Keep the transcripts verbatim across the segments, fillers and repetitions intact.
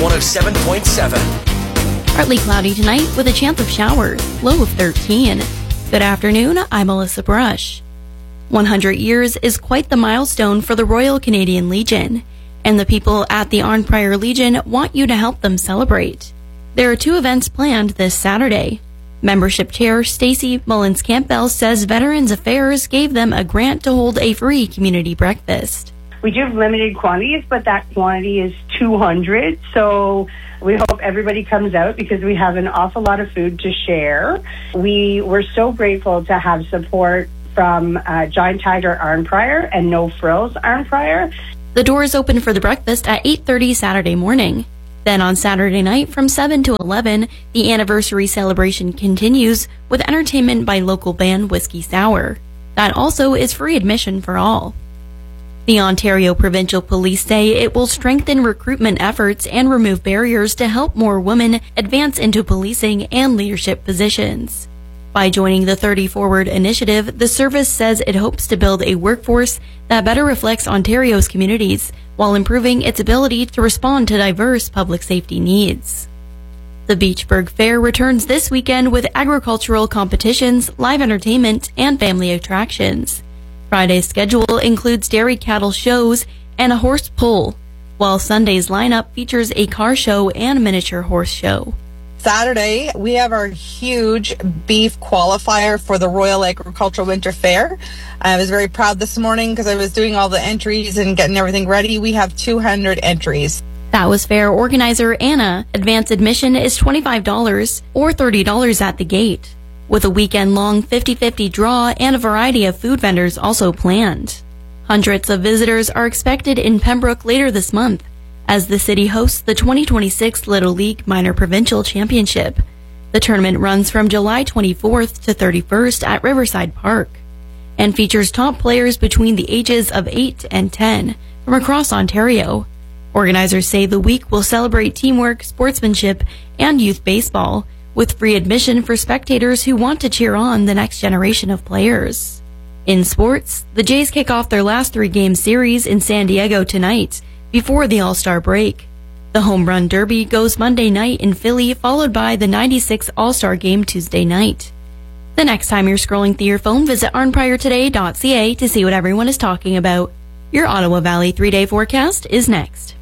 one oh seven point seven. Partly cloudy tonight with a chance of showers, low of thirteen. Good afternoon, I'm Melissa Brush. one hundred years is quite the milestone for the Royal Canadian Legion, and the people at the Arnprior Legion want you to help them celebrate. There are two events planned this Saturday. Membership Chair Stacey Mullins-Campbell says Veterans Affairs gave them a grant to hold a free community breakfast. We do have limited quantities, but that quantity is two hundred, so we hope everybody comes out because we have an awful lot of food to share. We were so grateful to have support from uh, Giant Tiger Arnprior and No Frills Arnprior. The doors open for the breakfast at eight thirty Saturday morning. Then on Saturday night from seven to eleven, the anniversary celebration continues with entertainment by local band Whiskey Sour. That also is free admission for all. The Ontario Provincial Police say it will strengthen recruitment efforts and remove barriers to help more women advance into policing and leadership positions. By joining the thirty Forward initiative, the service says it hopes to build a workforce that better reflects Ontario's communities while improving its ability to respond to diverse public safety needs. The Beachburg Fair returns this weekend with agricultural competitions, live entertainment, and family attractions. Friday's schedule includes dairy cattle shows and a horse pull, while Sunday's lineup features a car show and miniature horse show. Saturday, we have our huge beef qualifier for the Royal Agricultural Winter Fair. I was very proud this morning because I was doing all the entries and getting everything ready. We have two hundred entries. That was fair organizer Anna. Advance admission is twenty-five dollars or thirty dollars at the gate, with a weekend-long fifty-fifty draw and a variety of food vendors also planned. Hundreds of visitors are expected in Pembroke later this month, as the city hosts the twenty twenty-six Little League Minor Provincial Championship. The tournament runs from July twenty-fourth to thirty-first at Riverside Park and features top players between the ages of eight and ten from across Ontario. Organizers say the week will celebrate teamwork, sportsmanship, and youth baseball, with free admission for spectators who want to cheer on the next generation of players. In sports, the Jays kick off their last three-game series in San Diego tonight, before the All-Star break. The Home Run Derby goes Monday night in Philly, followed by the ninety-sixth All-Star Game Tuesday night. The next time you're scrolling through your phone, visit arnprior today dot c a to see what everyone is talking about. Your Ottawa Valley three-day forecast is next.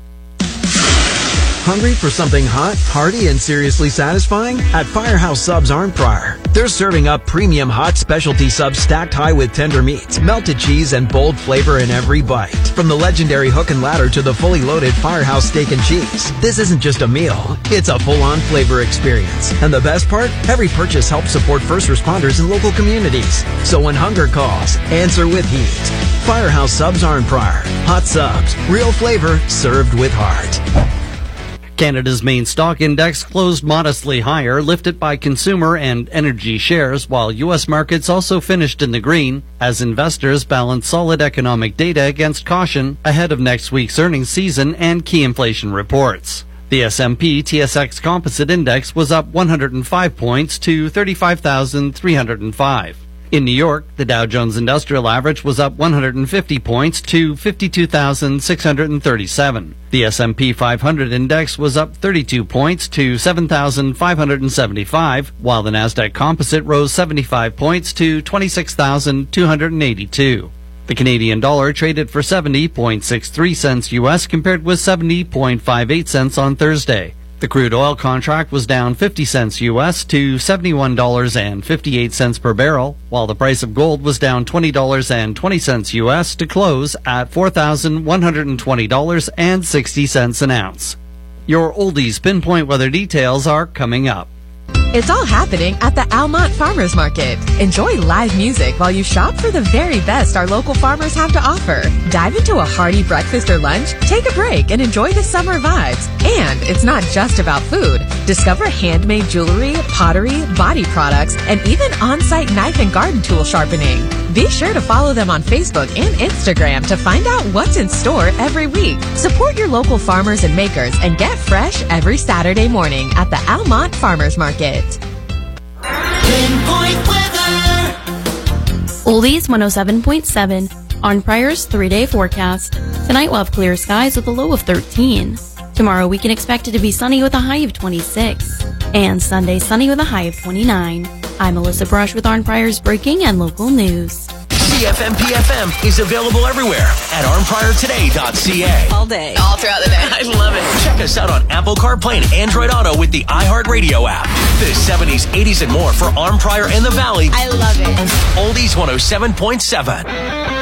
Hungry for something hot, hearty, and seriously satisfying? At Firehouse Subs Arnprior, they're serving up premium hot specialty subs stacked high with tender meats, melted cheese, and bold flavor in every bite. From the legendary hook and ladder to the fully loaded Firehouse steak and cheese, this isn't just a meal, it's a full-on flavor experience. And the best part? Every purchase helps support first responders in local communities. So when hunger calls, answer with heat. Firehouse Subs Arnprior. Hot subs, real flavor, served with heart. Canada's main stock index closed modestly higher, lifted by consumer and energy shares, while U S markets also finished in the green as investors balanced solid economic data against caution ahead of next week's earnings season and key inflation reports. The S and P T S X Composite Index was up one hundred five points to thirty-five thousand three hundred five. In New York, the Dow Jones Industrial Average was up one hundred fifty points to fifty-two thousand six hundred thirty-seven. The S and P five hundred Index was up thirty-two points to seven thousand five hundred seventy-five, while the Nasdaq Composite rose seventy-five points to twenty-six thousand two hundred eighty-two. The Canadian dollar traded for seventy point six three cents U S compared with seventy point five eight cents on Thursday. The crude oil contract was down fifty cents U S to seventy-one dollars and fifty-eight cents per barrel, while the price of gold was down twenty dollars and twenty cents U S to close at four thousand one hundred twenty dollars and sixty cents an ounce. Your oldies pinpoint weather details are coming up. It's all happening at the Almont Farmers Market. Enjoy live music while you shop for the very best our local farmers have to offer. Dive into a hearty breakfast or lunch, take a break, and enjoy the summer vibes. And it's not just about food. Discover handmade jewelry, pottery, body products, and even on-site knife and garden tool sharpening. Be sure to follow them on Facebook and Instagram to find out what's in store every week. Support your local farmers and makers and get fresh every Saturday morning at the Almont Farmers Market. Pinpoint weather. Oldies one oh seven point seven. Arnprior's three-day forecast. Tonight we'll have clear skies with a low of thirteen. Tomorrow we can expect it to be sunny with a high of twenty-six. And Sunday sunny with a high of twenty-nine. I'm Melissa Brush with Arn Prior's breaking and local news. C F M P F M is available everywhere at arn prior today dot c a. All day. All throughout the day. I love it. Check us out on Apple CarPlay and Android Auto with the iHeartRadio app. The seventies, eighties, and more for Arn Prior and the Valley. I love it. Oldies one oh seven point seven.